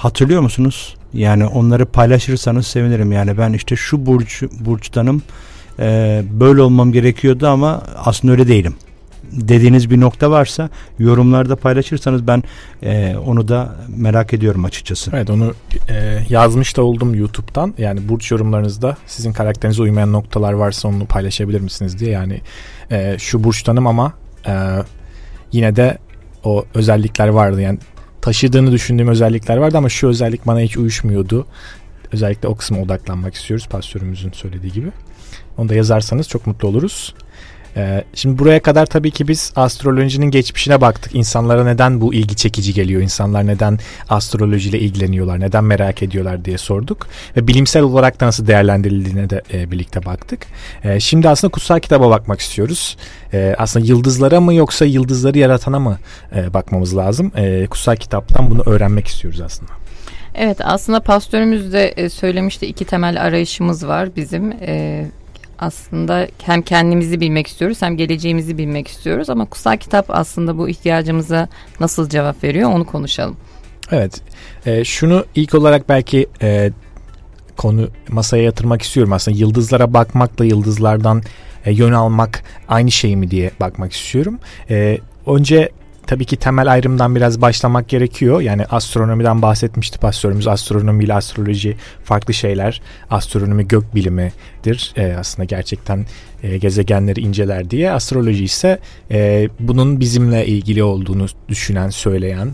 hatırlıyor musunuz? Yani onları paylaşırsanız sevinirim. Yani ben işte şu burçtanım, böyle olmam gerekiyordu ama aslında öyle değilim dediğiniz bir nokta varsa yorumlarda paylaşırsanız ben onu da merak ediyorum açıkçası. Evet, onu yazmış da oldum YouTube'dan. Yani burç yorumlarınızda sizin karakterinize uymayan noktalar varsa onu paylaşabilir misiniz diye. Yani şu burçtanım ama yine de o özellikler vardı. Yani taşıdığını düşündüğüm özellikler vardı ama şu özellik bana hiç uyuşmuyordu. Özellikle o kısma odaklanmak istiyoruz, pastörümüzün söylediği gibi. Onu da yazarsanız çok mutlu oluruz. Şimdi buraya kadar tabii ki biz astrolojinin geçmişine baktık. İnsanlara neden bu ilgi çekici geliyor? İnsanlar neden astrolojiyle ilgileniyorlar? Neden merak ediyorlar diye sorduk. Ve bilimsel olarak da nasıl değerlendirildiğine de birlikte baktık. Şimdi aslında kutsal kitaba bakmak istiyoruz. Aslında yıldızlara mı yoksa yıldızları yaratana mı bakmamız lazım? Kutsal kitaptan bunu öğrenmek istiyoruz aslında. Evet, aslında pastörümüz de söylemişti, 2 temel arayışımız var bizim. Aslında hem kendimizi bilmek istiyoruz hem geleceğimizi bilmek istiyoruz ama kutsal kitap aslında bu ihtiyacımıza nasıl cevap veriyor onu konuşalım. Evet, şunu ilk olarak belki konu masaya yatırmak istiyorum. Aslında yıldızlara bakmakla yıldızlardan yön almak aynı şey mi diye bakmak istiyorum. Önce tabii ki temel ayrımdan biraz başlamak gerekiyor. Yani astronomiden bahsetmişti pastörümüz. Astronomi ile astroloji farklı şeyler. Astronomi gök bilimidir. Aslında gerçekten gezegenleri inceler diye. Astroloji ise bunun bizimle ilgili olduğunu düşünen, söyleyen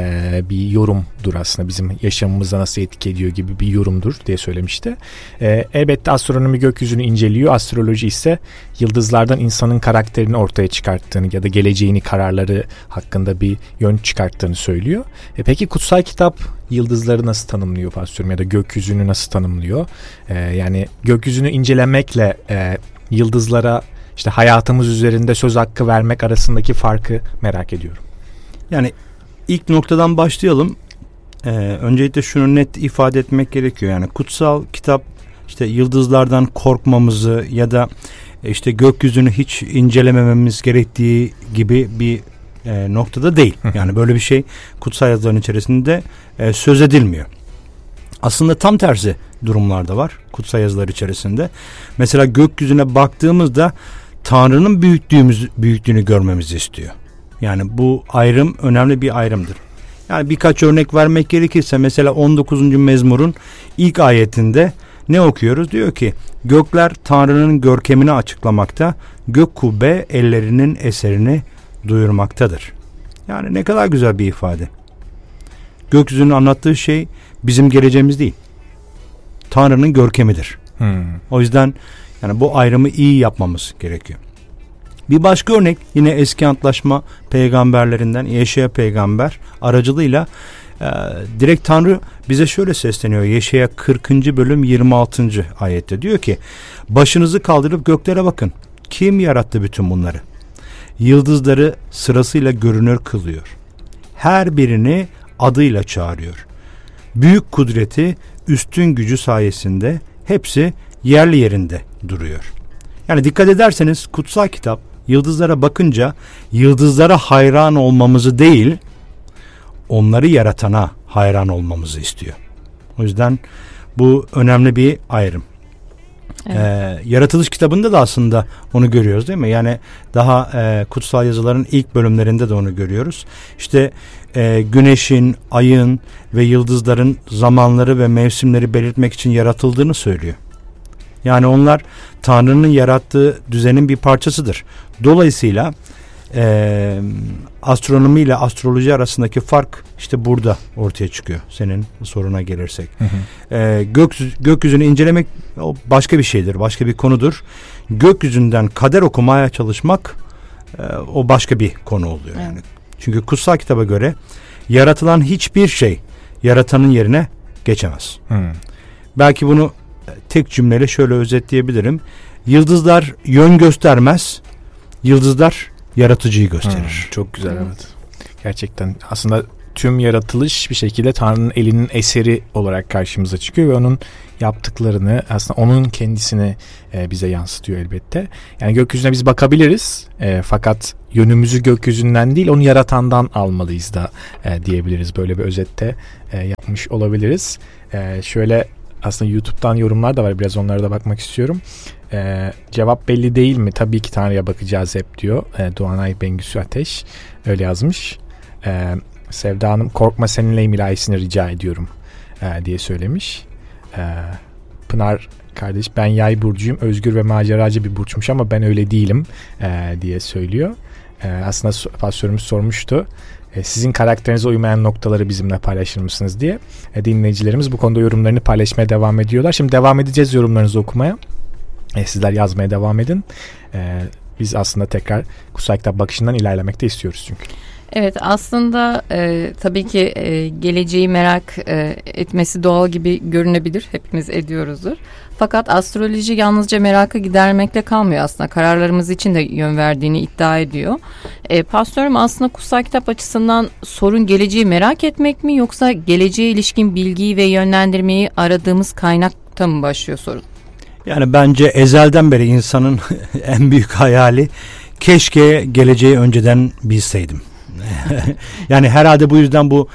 bir yorumdur aslında. Bizim yaşamımıza nasıl etki ediyor gibi bir yorumdur diye söylemişti. Elbette astronomi gökyüzünü inceliyor. Astroloji ise yıldızlardan insanın karakterini ortaya çıkarttığını ya da geleceğini, kararları hakkında bir yön çıkarttığını söylüyor. Peki kutsal kitap yıldızları nasıl tanımlıyor pastörüm ya da gökyüzünü nasıl tanımlıyor? Yani gökyüzünü incelemekle yıldızlara işte hayatımız üzerinde söz hakkı vermek arasındaki farkı merak ediyorum. Yani ilk noktadan başlayalım. Öncelikle şunu net ifade etmek gerekiyor. Yani kutsal kitap işte yıldızlardan korkmamızı ya da işte gökyüzünü hiç incelemememiz gerektiği gibi bir noktada değil. Yani böyle bir şey kutsal yazıların içerisinde söz edilmiyor. Aslında tam tersi durumlarda var kutsal yazılar içerisinde. Mesela gökyüzüne baktığımızda Tanrı'nın büyüklüğünü görmemizi istiyor. Yani bu ayrım önemli bir ayrımdır. Yani birkaç örnek vermek gerekirse mesela 19. mezmurun ilk ayetinde ne okuyoruz? Diyor ki gökler Tanrı'nın görkemini açıklamakta, gök kubbe ellerinin eserini duyurmaktadır. Yani ne kadar güzel bir ifade. Gökyüzünün anlattığı şey bizim geleceğimiz değil. Tanrı'nın görkemidir. O yüzden yani bu ayrımı iyi yapmamız gerekiyor. Bir başka örnek yine eski antlaşma peygamberlerinden Yeşaya peygamber aracılığıyla direkt Tanrı bize şöyle sesleniyor. Yeşaya 40. bölüm 26. ayette diyor ki başınızı kaldırıp göklere bakın. Kim yarattı bütün bunları? Yıldızları sırasıyla görünür kılıyor. Her birini adıyla çağırıyor. Büyük kudreti, üstün gücü sayesinde hepsi yerli yerinde duruyor. Yani dikkat ederseniz kutsal kitap yıldızlara bakınca yıldızlara hayran olmamızı değil, onları yaratana hayran olmamızı istiyor. O yüzden bu önemli bir ayrım. Evet. Yaratılış kitabında da aslında onu görüyoruz değil mi? Yani daha kutsal yazıların ilk bölümlerinde de onu görüyoruz. İşte güneşin, ayın ve yıldızların zamanları ve mevsimleri belirtmek için yaratıldığını söylüyor. Yani onlar Tanrı'nın yarattığı düzenin bir parçasıdır. Dolayısıyla astronomi ile astroloji arasındaki fark işte burada ortaya çıkıyor. Senin soruna gelirsek. Gökyüzünü incelemek o başka bir şeydir. Başka bir konudur. Gökyüzünden kader okumaya çalışmak o başka bir konu oluyor. Evet. Yani. Çünkü kutsal kitaba göre yaratılan hiçbir şey yaratanın yerine geçemez. Belki bunu tek cümleyle şöyle özetleyebilirim. Yıldızlar yön göstermez. Yıldızlar yaratıcıyı gösterir. Çok güzel, evet. Gerçekten aslında tüm yaratılış bir şekilde Tanrı'nın elinin eseri olarak karşımıza çıkıyor ve onun yaptıklarını aslında onun kendisini bize yansıtıyor elbette. Yani gökyüzüne biz bakabiliriz fakat yönümüzü gökyüzünden değil onu yaratandan almalıyız da diyebiliriz. Böyle bir özette yapmış olabiliriz. Şöyle aslında YouTube'dan yorumlar da var, biraz onlara da bakmak istiyorum. Cevap belli değil mi? Tabii ki Tanrı'ya bakacağız hep diyor. Doğanay Bengüsü Ateş öyle yazmış. Sevda Hanım korkma seninleyim ilahisini rica ediyorum diye söylemiş. Pınar kardeş ben yay burcuyum, özgür ve maceracı bir burçmuş ama ben öyle değilim diye söylüyor. Aslında pastörümüz sormuştu. Sizin karakterinize uymayan noktaları bizimle paylaşır mısınız diye. Dinleyicilerimiz bu konuda yorumlarını paylaşmaya devam ediyorlar. Şimdi devam edeceğiz yorumlarınızı okumaya. Sizler yazmaya devam edin. Biz aslında tekrar kutsal kitap bakışından ilerlemekte istiyoruz çünkü. Evet, aslında tabii ki geleceği merak etmesi doğal gibi görünebilir. Hepimiz ediyoruzdur. Fakat astroloji yalnızca merakı gidermekle kalmıyor aslında. Kararlarımız için de yön verdiğini iddia ediyor. Pastörüm aslında kutsal kitap açısından sorun geleceği merak etmek mi yoksa geleceğe ilişkin bilgiyi ve yönlendirmeyi aradığımız kaynakta mı başlıyor sorun? Yani bence ezelden beri insanın en büyük hayali keşke geleceği önceden bilseydim. Yani herhalde bu yüzden bu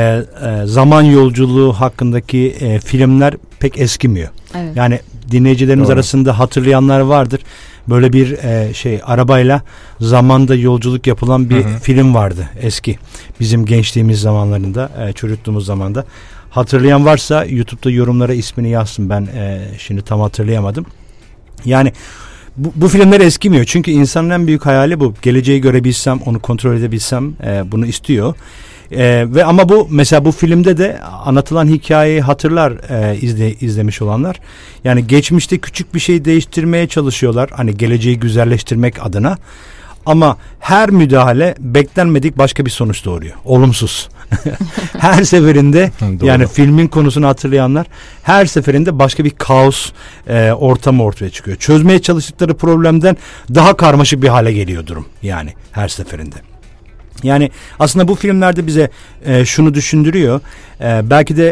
zaman yolculuğu hakkındaki filmler pek eskimiyor. Evet. Yani dinleyicilerimiz Doğru. arasında hatırlayanlar vardır. Böyle bir arabayla zamanda yolculuk yapılan bir film vardı eski. Bizim gençliğimiz zamanlarında, çocukluğumuz zamanında. Hatırlayan varsa YouTube'da yorumlara ismini yazsın. Ben şimdi tam hatırlayamadım. Yani bu filmler eskimiyor. Çünkü insanın en büyük hayali bu. Geleceği görebilsem, onu kontrol edebilsem bunu istiyor. Ve ama bu mesela bu filmde de anlatılan hikayeyi hatırlar izlemiş olanlar. Yani geçmişte küçük bir şey değiştirmeye çalışıyorlar. Hani geleceği güzelleştirmek adına. Ama her müdahale beklenmedik başka bir sonuç doğuruyor. Olumsuz. Her seferinde yani filmin konusunu hatırlayanlar her seferinde başka bir kaos ortamı ortaya çıkıyor. Çözmeye çalıştıkları problemden daha karmaşık bir hale geliyor durum. Yani her seferinde. Yani aslında bu filmlerde bize şunu düşündürüyor. Belki de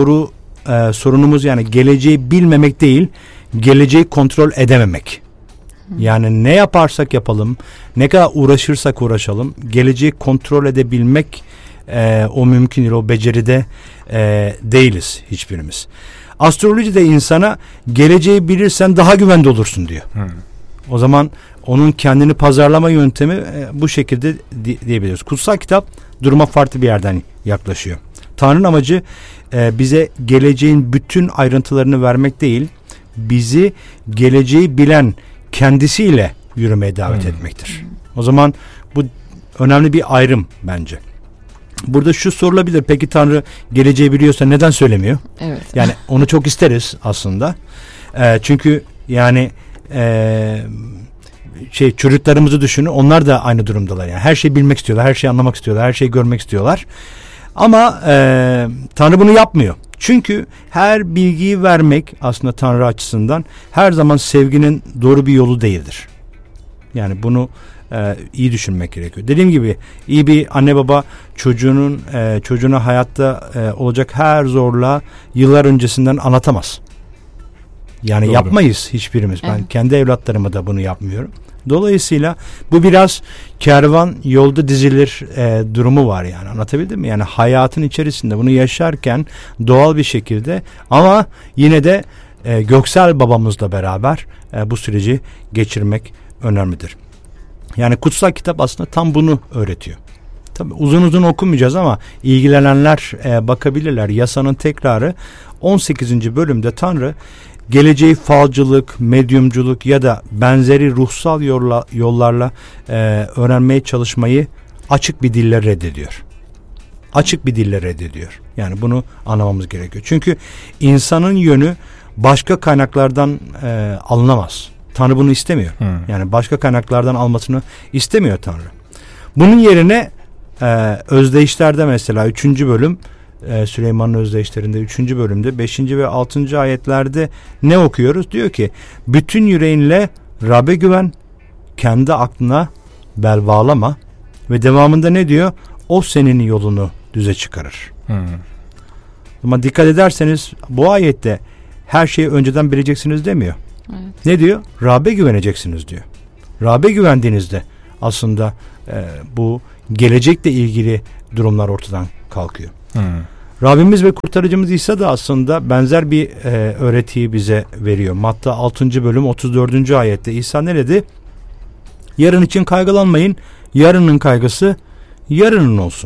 sorunumuz yani geleceği bilmemek değil, geleceği kontrol edememek. Yani ne yaparsak yapalım, ne kadar uğraşırsak uğraşalım, geleceği kontrol edebilmek o mümkün değil, o beceride değiliz hiçbirimiz. Astroloji de insana geleceği bilirsen daha güvende olursun diyor. O zaman onun kendini pazarlama yöntemi bu şekilde diyebiliriz. Kutsal kitap duruma farklı bir yerden yaklaşıyor. Tanrı'nın amacı bize geleceğin bütün ayrıntılarını vermek değil, bizi geleceği bilen kendisiyle yürümeye davet etmektir. O zaman bu önemli bir ayrım bence. Burada şu sorulabilir. Peki Tanrı geleceği biliyorsa neden söylemiyor? Evet. Yani onu çok isteriz aslında. Çünkü yani çocuklarımızı düşünün. Onlar da aynı durumdalar. Yani her şeyi bilmek istiyorlar, her şeyi anlamak istiyorlar, her şeyi görmek istiyorlar. Ama Tanrı bunu yapmıyor. Çünkü her bilgiyi vermek aslında Tanrı açısından her zaman sevginin doğru bir yolu değildir. Yani bunu iyi düşünmek gerekiyor. Dediğim gibi iyi bir anne baba çocuğuna hayatta olacak her zorluğa yıllar öncesinden anlatamaz. Yani Doğru. Yapmayız hiçbirimiz. Evet. Ben kendi evlatlarıma da bunu yapmıyorum. Dolayısıyla bu biraz kervan yolda dizilir durumu var yani, anlatabildim mi? Yani hayatın içerisinde bunu yaşarken doğal bir şekilde ama yine de göksel babamızla beraber bu süreci geçirmek önemlidir. Yani kutsal kitap aslında tam bunu öğretiyor. Tabii uzun okumayacağız ama ilgilenenler bakabilirler. Yasanın tekrarı 18. bölümde Tanrı geleceği falcılık, medyumculuk ya da benzeri ruhsal yollarla öğrenmeye çalışmayı açık bir dille reddediyor. Açık bir dille reddediyor. Yani bunu anlamamız gerekiyor. Çünkü insanın yönü başka kaynaklardan alınamaz. Tanrı bunu istemiyor. Yani başka kaynaklardan almasını istemiyor Tanrı. Bunun yerine özdeyişlerde mesela 3. bölüm Süleyman'ın özdeyişlerinde 3. bölümde 5. ve 6. ayetlerde ne okuyoruz? Diyor ki bütün yüreğinle Rab'be güven, kendi aklına bel bağlama ve devamında ne diyor? O senin yolunu düze çıkarır. Ama dikkat ederseniz bu ayette her şeyi önceden bileceksiniz demiyor. Evet. Ne diyor? Rabbe güveneceksiniz diyor. Rabbe güvendiğinizde aslında bu gelecekle ilgili durumlar ortadan kalkıyor. Rabbimiz ve kurtarıcımız İsa da aslında benzer bir öğretiyi bize veriyor. Matta 6. bölüm 34. ayette İsa ne dedi? Yarın için kaygılanmayın. Yarının kaygısı yarının olsun.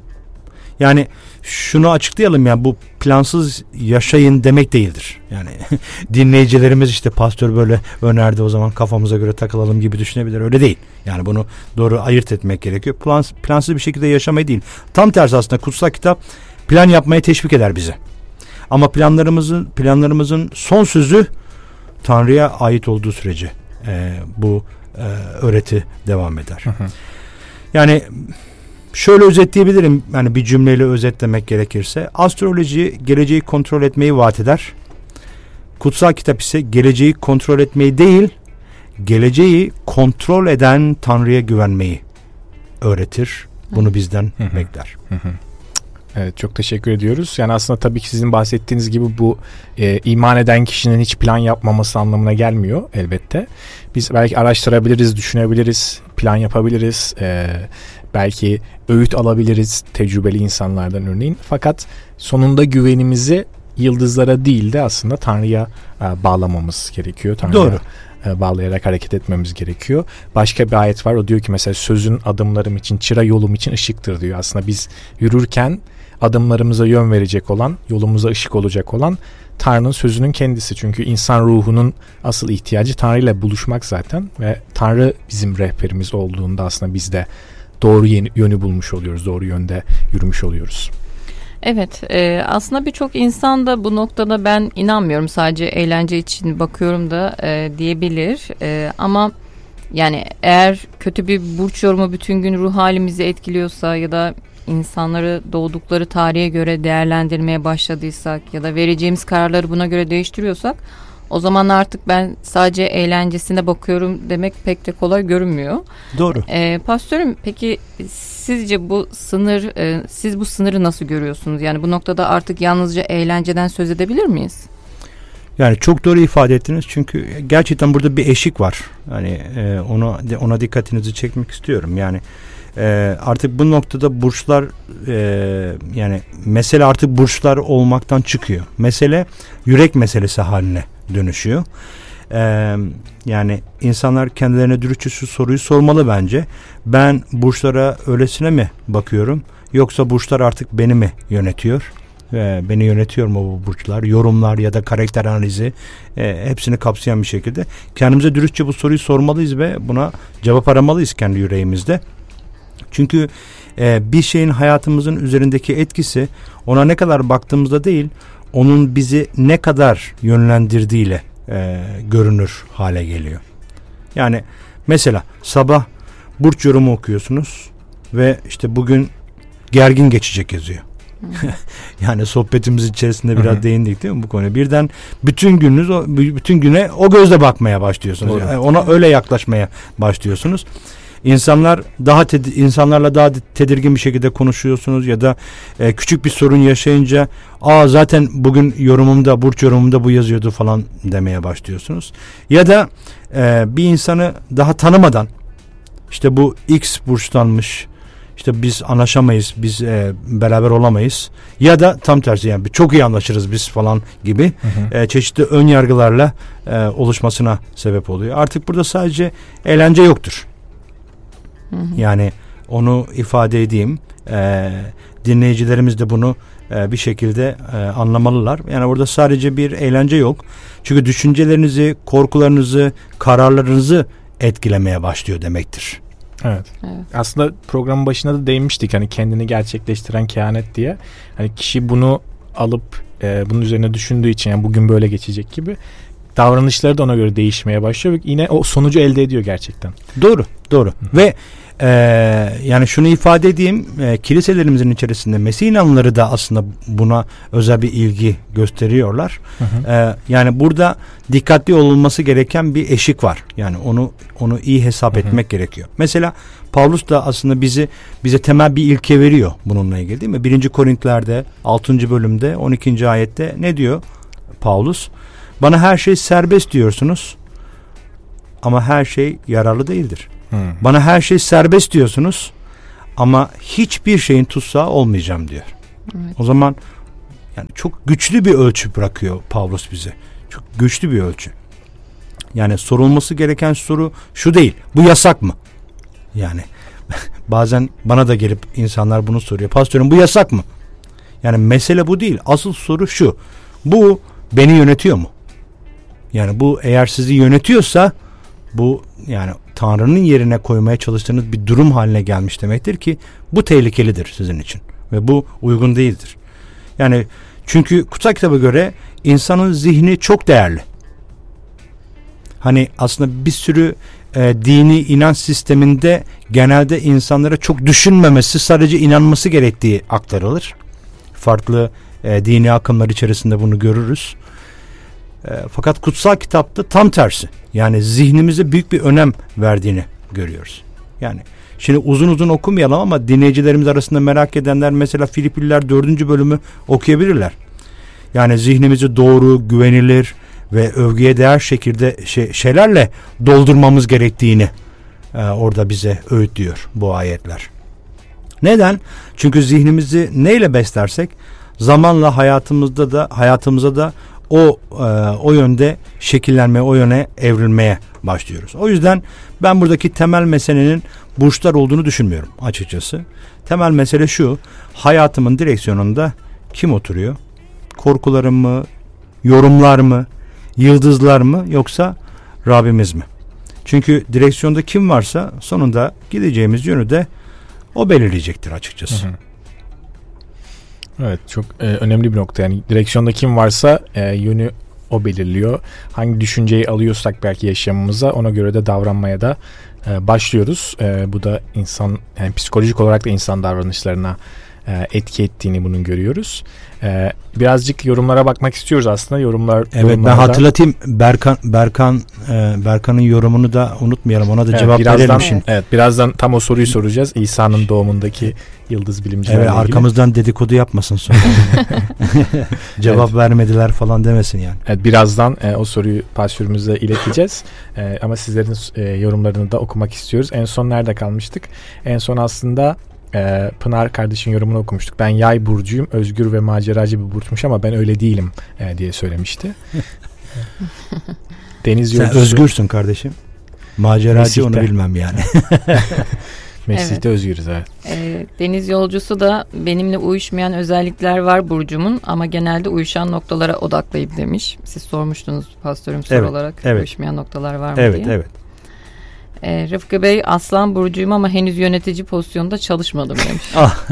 Yani şunu açıklayalım, ya bu plansız yaşayın demek değildir. Yani dinleyicilerimiz işte pastör böyle önerdi, o zaman kafamıza göre takılalım gibi düşünebilir. Öyle değil. Yani bunu doğru ayırt etmek gerekiyor. Plansız bir şekilde yaşamayı değil. Tam tersi aslında kutsal kitap plan yapmaya teşvik eder bizi. Ama planlarımızın son sözü Tanrı'ya ait olduğu sürece bu öğreti devam eder. Yani şöyle özetleyebilirim, yani bir cümleyle özetlemek gerekirse, astroloji geleceği kontrol etmeyi vaat eder. Kutsal kitap ise geleceği kontrol etmeyi değil, geleceği kontrol eden Tanrı'ya güvenmeyi öğretir. Bunu bizden bekler. Evet, çok teşekkür ediyoruz. Yani aslında tabii ki sizin bahsettiğiniz gibi bu iman eden kişinin hiç plan yapmaması anlamına gelmiyor elbette. Biz belki araştırabiliriz, düşünebiliriz, plan yapabiliriz, belki öğüt alabiliriz tecrübeli insanlardan örneğin. Fakat sonunda güvenimizi yıldızlara değil de aslında Tanrı'ya bağlamamız gerekiyor. Tanrı'ya Doğru. Bağlayarak hareket etmemiz gerekiyor. Başka bir ayet var, o diyor ki mesela sözün adımlarım için, çıra yolum için ışıktır diyor. Aslında biz yürürken adımlarımıza yön verecek olan, yolumuza ışık olacak olan Tanrı'nın sözünün kendisi. Çünkü insan ruhunun asıl ihtiyacı Tanrı ile buluşmak zaten ve Tanrı bizim rehberimiz olduğunda aslında biz de doğru yönü bulmuş oluyoruz, doğru yönde yürümüş oluyoruz. Evet, aslında birçok insan da bu noktada ben inanmıyorum, sadece eğlence için bakıyorum da diyebilir. Ama yani eğer kötü bir burç yorumu bütün gün ruh halimizi etkiliyorsa ya da insanları doğdukları tarihe göre değerlendirmeye başladıysak ya da vereceğimiz kararları buna göre değiştiriyorsak, o zaman artık ben sadece eğlencesine bakıyorum demek pek de kolay görünmüyor. Doğru. Pastörüm, peki sizce siz bu sınırı nasıl görüyorsunuz? Yani bu noktada artık yalnızca eğlenceden söz edebilir miyiz? Yani çok doğru ifade ettiniz, çünkü gerçekten burada bir eşik var. Hani ona dikkatinizi çekmek istiyorum. Yani artık bu noktada burçlar, yani mesele artık burçlar olmaktan çıkıyor. Mesele yürek meselesi haline dönüşüyor. Yani insanlar kendilerine dürüstçe şu soruyu sormalı bence. Ben burçlara öylesine mi bakıyorum, yoksa burçlar artık beni mi yönetiyor? Beni yönetiyor mu bu burçlar? Yorumlar ya da karakter analizi hepsini kapsayan bir şekilde kendimize dürüstçe bu soruyu sormalıyız ve buna cevap aramalıyız kendi yüreğimizde. Çünkü bir şeyin hayatımızın üzerindeki etkisi ona ne kadar baktığımızda değil, onun bizi ne kadar yönlendirdiğiyle görünür hale geliyor. Yani mesela sabah burç yorumu okuyorsunuz ve işte bugün gergin geçecek yazıyor. Yani sohbetimiz içerisinde biraz değindik değil mi bu konuya? Birden bütün güne o gözle bakmaya başlıyorsunuz. Yani ona öyle yaklaşmaya başlıyorsunuz. İnsanlarla daha tedirgin bir şekilde konuşuyorsunuz ya da küçük bir sorun yaşayınca zaten bugün burç yorumumda bu yazıyordu falan demeye başlıyorsunuz. Ya da bir insanı daha tanımadan, işte bu X burçtanmış, işte biz anlaşamayız, biz beraber olamayız ya da tam tersi, yani çok iyi anlaşırız biz falan gibi çeşitli ön yargılarla oluşmasına sebep oluyor. Artık burada sadece eğlence yoktur. Yani onu ifade edeyim. Dinleyicilerimiz de bunu bir şekilde anlamalılar. Yani orada sadece bir eğlence yok. Çünkü düşüncelerinizi, korkularınızı, kararlarınızı etkilemeye başlıyor demektir. Evet. Aslında programın başında da değinmiştik, hani kendini gerçekleştiren kehanet diye. Hani kişi bunu alıp bunun üzerine düşündüğü için, yani bugün böyle geçecek gibi, davranışları da ona göre değişmeye başlıyor ve yine o sonucu elde ediyor gerçekten. Doğru. Ve yani şunu ifade edeyim, kiliselerimizin içerisinde Mesih inanlıları da aslında buna özel bir ilgi gösteriyorlar. Yani burada dikkatli olunması gereken bir eşik var. Yani onu iyi hesap etmek gerekiyor. Mesela Pavlus da aslında bize temel bir ilke veriyor bununla ilgili, değil mi? 1. Korintiler'de 6. bölümde 12. ayette ne diyor Pavlus? Bana her şey serbest diyorsunuz ama her şey yararlı değildir. Bana her şey serbest diyorsunuz ama hiçbir şeyin tutsağı olmayacağım diyor. Evet. O zaman yani çok güçlü bir ölçü bırakıyor Pavlus bize. Çok güçlü bir ölçü. Yani sorulması gereken soru şu değil. Bu yasak mı? Yani bazen bana da gelip insanlar bunu soruyor. Pastörüm, bu yasak mı? Yani mesele bu değil. Asıl soru şu. Bu beni yönetiyor mu? Yani bu eğer sizi yönetiyorsa bu yani Tanrı'nın yerine koymaya çalıştığınız bir durum haline gelmiş demektir ki bu tehlikelidir sizin için ve bu uygun değildir. Yani çünkü kutsal kitaba göre insanın zihni çok değerli. Hani aslında bir sürü dini inanç sisteminde genelde insanlara çok düşünmemesi, sadece inanması gerektiği aktarılır. Farklı dini akımlar içerisinde bunu görürüz. Fakat kutsal kitapta tam tersi. Yani zihnimize büyük bir önem verdiğini görüyoruz. Yani şimdi uzun okumayalım ama dinleyicilerimiz arasında merak edenler mesela Filipliler 4. bölümü okuyabilirler. Yani zihnimizi doğru, güvenilir ve övgüye değer şekilde şeylerle doldurmamız gerektiğini orada bize öğütlüyor bu ayetler. Neden? Çünkü zihnimizi neyle beslersek zamanla hayatımıza da o yönde şekillenmeye, o yöne evrilmeye başlıyoruz. O yüzden ben buradaki temel meselenin burçlar olduğunu düşünmüyorum açıkçası. Temel mesele şu: hayatımın direksiyonunda kim oturuyor? Korkularım mı? Yorumlar mı? Yıldızlar mı? Yoksa Rabbimiz mi? Çünkü direksiyonda kim varsa sonunda gideceğimiz yönü de o belirleyecektir açıkçası. Evet, çok önemli bir nokta. Yani direksiyonda kim varsa yönü o belirliyor. Hangi düşünceyi alıyorsak belki yaşamımıza, ona göre de davranmaya da başlıyoruz. Bu da insan, yani psikolojik olarak da insan davranışlarına etki ettiğini bunun görüyoruz. Birazcık yorumlara bakmak istiyoruz aslında. Evet, ben hatırlatayım, Berkan'ın yorumunu da unutmayalım. Ona da cevap verelim şimdi. Evet, birazdan tam o soruyu soracağız. İsa'nın doğumundaki yıldız bilimcilerle ilgili. Arkamızdan dedikodu yapmasın sonra. Cevap vermediler falan demesin yani. Evet, birazdan o soruyu pastörümüze ileteceğiz. Ama sizlerin yorumlarını da okumak istiyoruz. En son nerede kalmıştık? En son aslında Pınar kardeşin yorumunu okumuştuk. Ben Yay burcuyum, özgür ve maceracı bir burçmuş ama ben öyle değilim diye söylemişti. Deniz yolcusu. Sen özgürsün kardeşim. Maceracı Mesih'te. Onu bilmem yani. Mesih'te özgürüz, evet. Deniz yolcusu da benimle uyuşmayan özellikler var burcumun ama genelde uyuşan noktalara odaklıyım demiş. Siz sormuştunuz pastörüm soru olarak. Uyuşmayan noktalar var mı diye. Evet. Rıfkı Bey, Aslan burcuyum ama henüz yönetici pozisyonda çalışmadım demiş.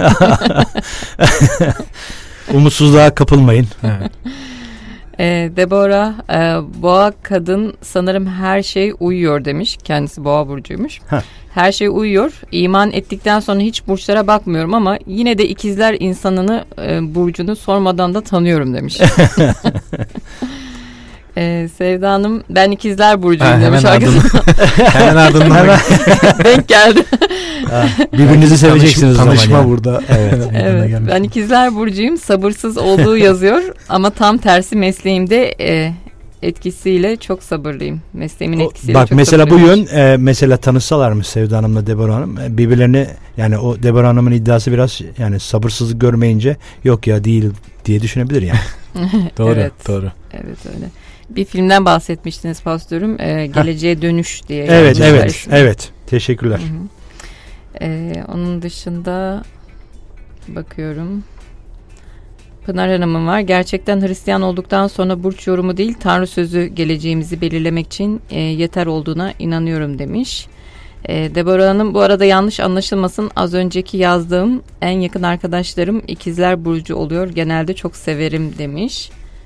Umutsuzluğa kapılmayın. Evet. Deborah, boğa kadın sanırım her şey uyuyor demiş. Kendisi boğa burcuymuş. Her şey uyuyor. İman ettikten sonra hiç burçlara bakmıyorum ama yine de ikizler insanını burcunu sormadan da tanıyorum demiş. Sevda Hanım, ben ikizler burcuyum demiş. Hemen ardından denk geldi. Birbirinizi seveceksiniz. Tanışma yani. Burada. Evet, ben ikizler burcuyum. Sabırsız olduğu yazıyor ama tam tersi mesleğimde etkisiyle çok sabırlıyım. Mesleğimin etkisiyle bak, çok mesela sabırlıyım. Bu yön mesela tanışsalarmış Sevda Hanım'la Deborah Hanım, birbirlerini, yani o Deborah Hanım'ın iddiası biraz yani sabırsızlık görmeyince yok ya değil diye düşünebilir yani. Doğru. Evet, öyle. Bir filmden bahsetmiştiniz pastörüm. Geleceğe Dönüş diye. Evet. Teşekkürler. Onun dışında bakıyorum. Pınar Hanım'ın var. Gerçekten Hristiyan olduktan sonra burç yorumu değil, Tanrı sözü geleceğimizi belirlemek için yeter olduğuna inanıyorum demiş. Deborah Hanım, bu arada yanlış anlaşılmasın, az önceki yazdığım en yakın arkadaşlarım ikizler burcu oluyor. Genelde çok severim demiş.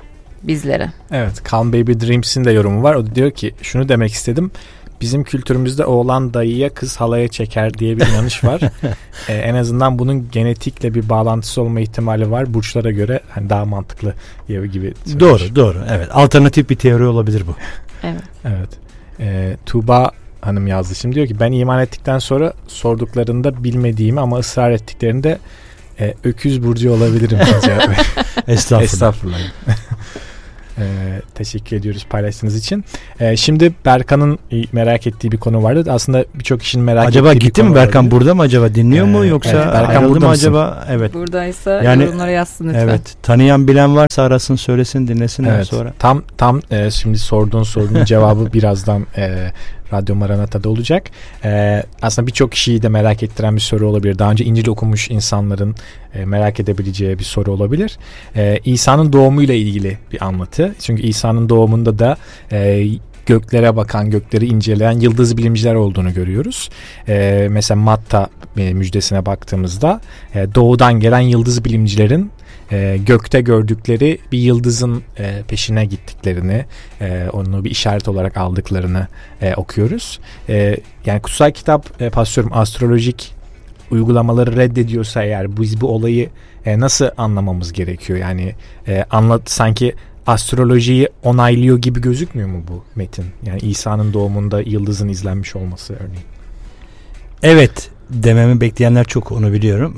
bizlere. Evet, Calm Baby Dreams'in de yorumu var. O da diyor ki şunu demek istedim. Bizim kültürümüzde oğlan dayıya, kız halaya çeker diye bir inanış var. En azından bunun genetikle bir bağlantısı olma ihtimali var. Burçlara göre hani daha mantıklı gibi. Doğru. Evet. Alternatif bir teori olabilir bu. Evet. Tuğba Hanım yazdı. Şimdi diyor ki ben iman ettikten sonra sorduklarında bilmediğimi ama ısrar ettiklerinde öküz burcu olabilirim. Estağfurullah. Teşekkür ediyoruz paylaştığınız için. Şimdi Berkan'ın merak ettiği bir konu vardı. Aslında birçok kişinin merak acaba ettiği bir gitti konu mi Berkan vardı. burada mı acaba? Dinliyor mu yoksa Berkan ayrıldı burada mı mısın? acaba? Evet. Buradaysa Yani, yorumlara yazsın lütfen. Evet. Tanıyan bilen varsa arasın, söylesin, dinlesin sonra. Tam şimdi sorduğun sorunun cevabı birazdan Radyo Maranata'da olacak. Aslında birçok kişiyi de merak ettiren bir soru olabilir. Daha önce İncil okumuş insanların merak edebileceği bir soru olabilir. İsa'nın doğumuyla ilgili bir anlatı. Çünkü İsa'nın doğumunda da göklere bakan, gökleri inceleyen yıldız bilimciler olduğunu görüyoruz. Mesela Matta müjdesine baktığımızda doğudan gelen yıldız bilimcilerin gökte gördükleri bir yıldızın peşine gittiklerini, onu bir işaret olarak aldıklarını okuyoruz. Yani kutsal kitap pastörum astrolojik uygulamaları reddediyorsa eğer biz bu olayı nasıl anlamamız gerekiyor? Yani sanki astrolojiyi onaylıyor gibi gözükmüyor mu bu metin? Yani İsa'nın doğumunda yıldızın izlenmiş olması örneğin. Evet dememi bekleyenler çok, onu biliyorum.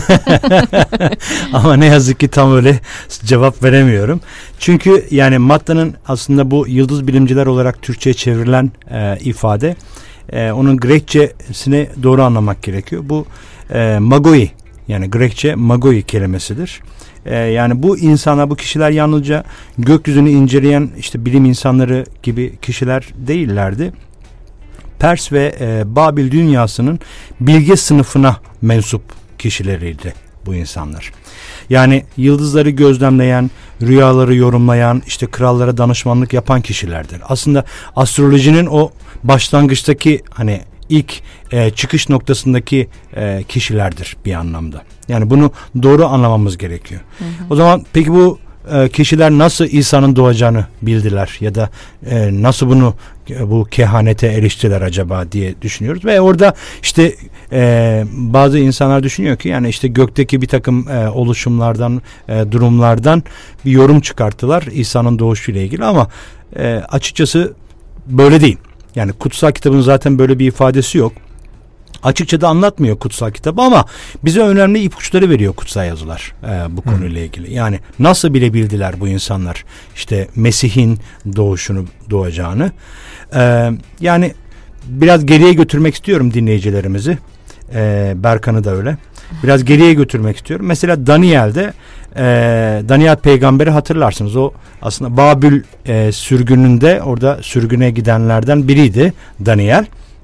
Ama ne yazık ki tam öyle cevap veremiyorum. Çünkü yani Matta'nın aslında bu yıldız bilimciler olarak Türkçe'ye çevrilen ifade, onun Grekçesini doğru anlamak gerekiyor. Bu magoi, yani Grekçe magoi kelimesidir. Yani bu insanlar, bu kişiler yalnızca gökyüzünü inceleyen işte bilim insanları gibi kişiler değillerdi. Pers ve Babil dünyasının bilge sınıfına mensup kişileriydi bu insanlar. Yani yıldızları gözlemleyen, rüyaları yorumlayan, işte krallara danışmanlık yapan kişilerdir. Aslında astrolojinin o başlangıçtaki hani ilk çıkış noktasındaki kişilerdir bir anlamda. Yani bunu doğru anlamamız gerekiyor. Hı hı. O zaman peki bu kişiler nasıl İsa'nın doğacağını bildiler ya da nasıl bu kehanete eriştiler acaba diye düşünüyoruz. Ve orada işte bazı insanlar düşünüyor ki yani işte gökteki bir takım oluşumlardan, durumlardan bir yorum çıkarttılar İsa'nın doğuşuyla ilgili, ama açıkçası böyle değil. Yani kutsal kitabın zaten böyle bir ifadesi yok. Açıkça da anlatmıyor kutsal kitabı, ama bize önemli ipuçları veriyor kutsal yazılar bu konuyla ilgili. Yani nasıl bilebildiler bu insanlar işte Mesih'in doğacağını. Yani biraz geriye götürmek istiyorum dinleyicilerimizi. Berkan'ı da öyle. Biraz geriye götürmek istiyorum. Mesela Daniel'de Daniel peygamberi hatırlarsınız. O aslında Babil sürgününde orada sürgüne gidenlerden biriydi Daniel.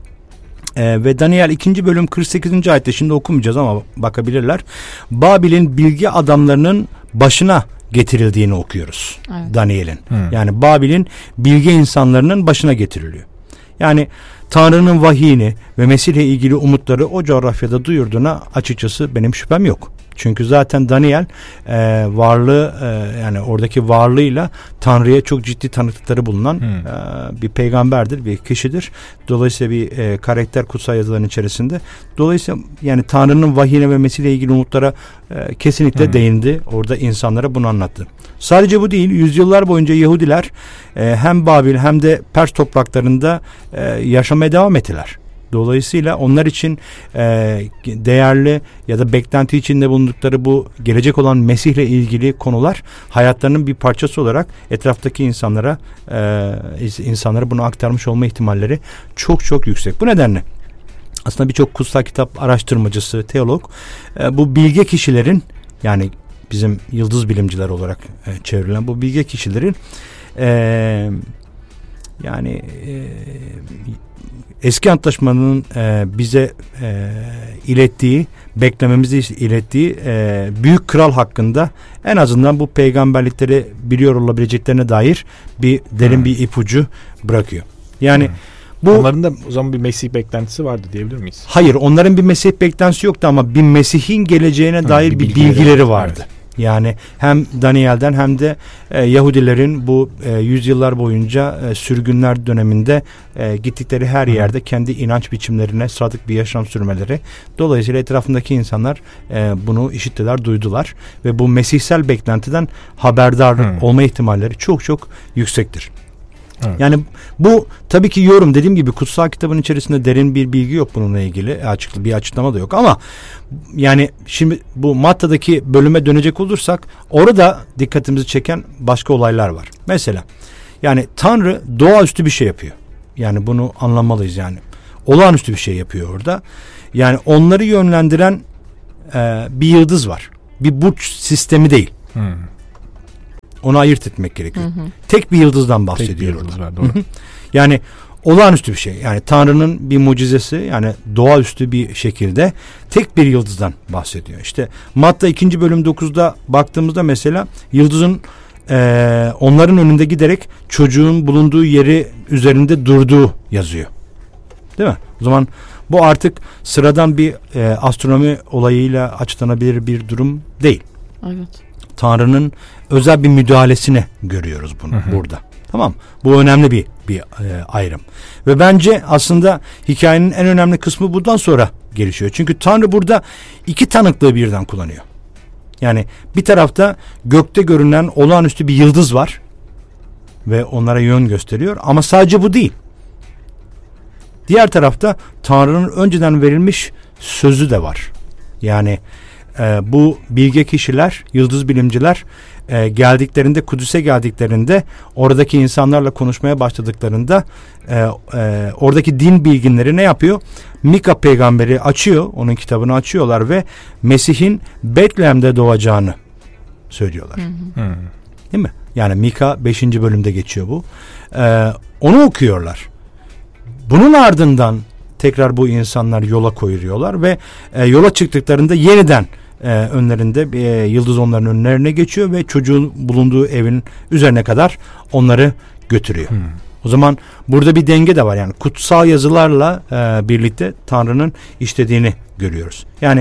Ve Daniel 2. bölüm 48. ayette, şimdi okumayacağız ama bakabilirler. Babil'in bilgi adamlarının başına getirildiğini okuyoruz. Evet. Daniel'in. Yani Babil'in bilgi insanlarının başına getiriliyor. Yani Tanrı'nın vahiyini ve Mesih'le ilgili umutları o coğrafyada duyurduğuna açıkçası benim şüphem yok. Çünkü zaten Daniel varlığı yani oradaki varlığıyla Tanrı'ya çok ciddi tanıklıkları bulunan bir peygamberdir, bir kişidir. Dolayısıyla bir karakter kutsal yazıların içerisinde. Dolayısıyla yani Tanrı'nın vahiyine ve Mesih'le ilgili umutlara kesinlikle değindi. Orada insanlara bunu anlattı. Sadece bu değil, yüzyıllar boyunca Yahudiler hem Babil hem de Pers topraklarında yaşamaya devam ettiler. Dolayısıyla onlar için değerli ya da beklenti içinde bulundukları bu gelecek olan Mesih'le ilgili konular hayatlarının bir parçası olarak etraftaki insanlara bunu aktarmış olma ihtimalleri çok çok yüksek. Bu nedenle aslında birçok kutsal kitap araştırmacısı, teolog bu bilge kişilerin, yani bizim yıldız bilimciler olarak çevrilen bu bilge kişilerin yani eski antlaşmanın bize ilettiği, beklememizi ilettiği büyük kral hakkında en azından bu peygamberlikleri biliyor olabileceklerine dair bir derin bir ipucu bırakıyor. Yani onların da o zaman bir Mesih beklentisi vardı diyebilir miyiz? Hayır, onların bir Mesih beklentisi yoktu ama bir Mesih'in geleceğine dair bir bilgileri vardı. Evet. Yani hem Daniel'den hem de Yahudilerin bu yüzyıllar boyunca sürgünler döneminde gittikleri her yerde kendi inanç biçimlerine sadık bir yaşam sürmeleri. Dolayısıyla etrafındaki insanlar bunu işittiler, duydular ve bu mesihsel beklentiden haberdar olma ihtimalleri çok çok yüksektir. Evet. Yani bu tabii ki yorum, dediğim gibi kutsal kitabın içerisinde derin bir bilgi yok bununla ilgili, bir açıklama da yok ama yani şimdi bu Matta'daki bölüme dönecek olursak orada dikkatimizi çeken başka olaylar var. Mesela yani Tanrı doğaüstü bir şey yapıyor. Yani bunu anlamalıyız yani. Olağanüstü bir şey yapıyor orada. Yani onları yönlendiren bir yıldız var. Bir burç sistemi değil. Onu ayırt etmek gerekiyor. Tek bir yıldızdan bahsediyor. Tek bir yıldız var, doğru. Yani olağanüstü bir şey. Yani Tanrı'nın bir mucizesi, yani doğaüstü bir şekilde tek bir yıldızdan bahsediyor. İşte Matta 2. bölüm 9'da baktığımızda mesela yıldızın onların önünde giderek çocuğun bulunduğu yeri üzerinde durduğu yazıyor. Değil mi? O zaman bu artık sıradan bir astronomi olayıyla açıklanabilir bir durum değil. Evet. Tanrı'nın özel bir müdahalesini görüyoruz bunu burada. Tamam. Bu önemli bir ayrım. Ve bence aslında hikayenin en önemli kısmı bundan sonra gelişiyor. Çünkü Tanrı burada iki tanıklığı birden kullanıyor. Yani bir tarafta gökte görünen olağanüstü bir yıldız var ve onlara yön gösteriyor ama sadece bu değil. Diğer tarafta Tanrı'nın önceden verilmiş sözü de var. Yani bu bilge kişiler, yıldız bilimciler geldiklerinde, Kudüs'e geldiklerinde, oradaki insanlarla konuşmaya başladıklarında oradaki din bilginleri ne yapıyor? Mika peygamberi açıyor, onun kitabını açıyorlar ve Mesih'in Betlehem'de doğacağını söylüyorlar. Değil mi? Yani Mika 5. bölümde geçiyor bu. Onu okuyorlar. Bunun ardından tekrar bu insanlar yola koyuluyorlar ve yola çıktıklarında yeniden önlerinde yıldız onların önlerine geçiyor ve çocuğun bulunduğu evin üzerine kadar onları götürüyor. O zaman burada bir denge de var. Yani kutsal yazılarla birlikte Tanrı'nın işlediğini görüyoruz. Yani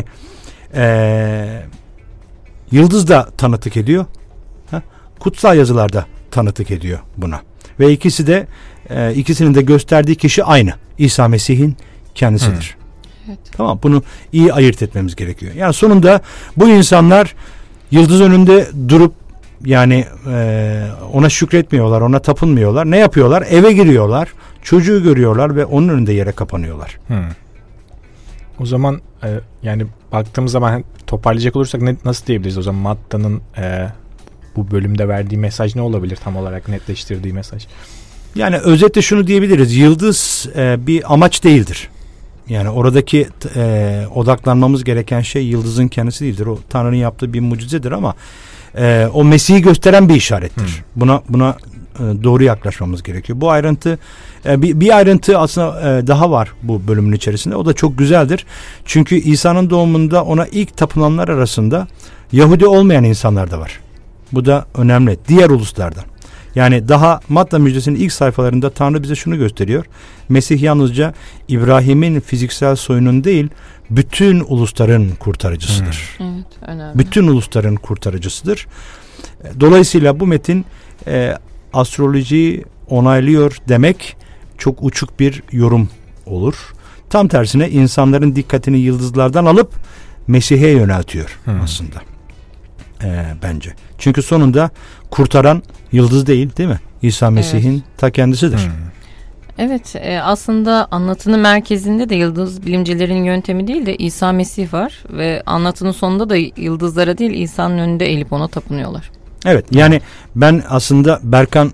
yıldız da tanıklık ediyor. Kutsal yazılar da tanıklık ediyor buna. Ve ikisinin de gösterdiği kişi aynı. İsa Mesih'in kendisidir. Evet. Tamam, bunu iyi ayırt etmemiz gerekiyor. Yani sonunda bu insanlar yıldız önünde durup yani ona şükretmiyorlar, ona tapınmıyorlar. Ne yapıyorlar? Eve giriyorlar, çocuğu görüyorlar ve onun önünde yere kapanıyorlar. O zaman yani baktığımız zaman toparlayacak olursak nasıl diyebiliriz o zaman Matta'nın bu bölümde verdiği mesaj ne olabilir, tam olarak netleştirdiği mesaj? Yani özetle şunu diyebiliriz. Yıldız bir amaç değildir. Yani oradaki odaklanmamız gereken şey yıldızın kendisi değildir. O Tanrı'nın yaptığı bir mucizedir ama o Mesih'i gösteren bir işarettir. Buna doğru yaklaşmamız gerekiyor. Bu ayrıntı bir ayrıntı aslında daha var bu bölümün içerisinde. O da çok güzeldir. Çünkü İsa'nın doğumunda ona ilk tapınanlar arasında Yahudi olmayan insanlar da var. Bu da önemli. Diğer uluslardan. Yani daha Matta müjdesinin ilk sayfalarında Tanrı bize şunu gösteriyor. Mesih yalnızca İbrahim'in fiziksel soyunun değil, bütün ulusların kurtarıcısıdır. Evet, önemli. Bütün ulusların kurtarıcısıdır. Dolayısıyla bu metin astrolojiyi onaylıyor demek çok uçuk bir yorum olur. Tam tersine insanların dikkatini yıldızlardan alıp Mesih'e yöneltiyor aslında. Bence. Çünkü sonunda kurtaran yıldız değil mi? İsa Mesih'in ta kendisidir. Evet, aslında anlatının merkezinde de yıldız bilimcilerin yöntemi değil de İsa Mesih var ve anlatının sonunda da yıldızlara değil İsa'nın önünde eğilip ona tapınıyorlar. Evet, yani ben aslında Berkan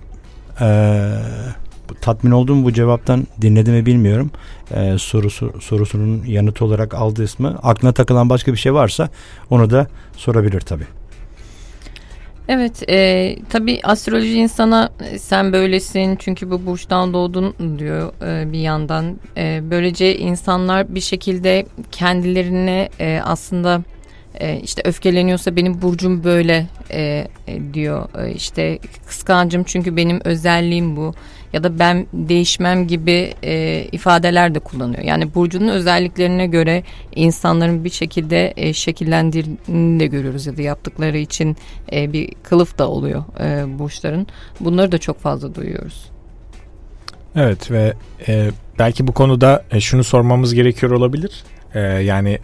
tatmin oldum bu cevaptan, dinledi mi bilmiyorum. Sorusunun yanıtı olarak aldığı ismi. Aklına takılan başka bir şey varsa onu da sorabilir tabii. Evet, tabii astroloji insana sen böylesin çünkü bu burçtan doğdun diyor bir yandan. Böylece insanlar bir şekilde kendilerine aslında İşte öfkeleniyorsa benim burcum böyle diyor. İşte kıskancım çünkü benim özelliğim bu. Ya da ben değişmem gibi ifadeler de kullanıyor. Yani burcunun özelliklerine göre insanların bir şekilde şekillendirdiğini de görüyoruz. Ya da yaptıkları için bir kılıf da oluyor burçların. Bunları da çok fazla duyuyoruz. Evet ve belki bu konuda şunu sormamız gerekiyor olabilir. Yani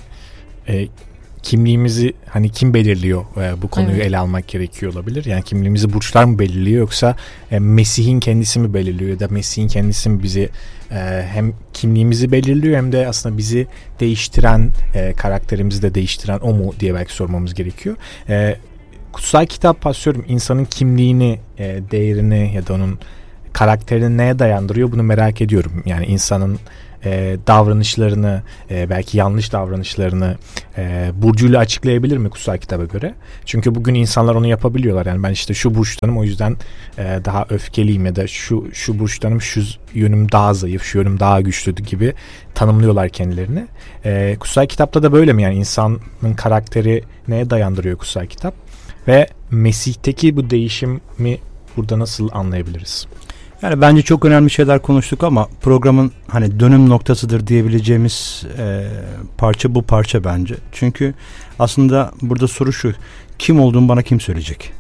kimliğimizi hani kim belirliyor, bu konuyu evet. ele almak gerekiyor olabilir. Yani kimliğimizi burçlar mı belirliyor yoksa Mesih'in kendisi mi belirliyor ya da Mesih'in kendisi mi bizi hem kimliğimizi belirliyor hem de aslında bizi değiştiren, karakterimizi de değiştiren o mu diye belki sormamız gerekiyor. Kutsal kitap pastördüm insanın kimliğini, değerini ya da onun karakterini neye dayandırıyor bunu merak ediyorum. Yani insanın davranışlarını, belki yanlış davranışlarını burcuyla açıklayabilir mi kutsal kitaba göre? Çünkü bugün insanlar onu yapabiliyorlar. Yani ben işte şu burçtanım o yüzden daha öfkeliyim ya da şu burçtanım şu yönüm daha zayıf, şu yönüm daha güçlü gibi tanımlıyorlar kendilerini. Kutsal kitapta da böyle mi? Yani insanın karakteri neye dayandırıyor kutsal kitap? Ve Mesih'teki bu değişimi burada nasıl anlayabiliriz? Yani bence çok önemli şeyler konuştuk ama programın hani dönüm noktasıdır diyebileceğimiz parça bu parça bence. Çünkü aslında burada soru şu: kim olduğumu bana kim söyleyecek?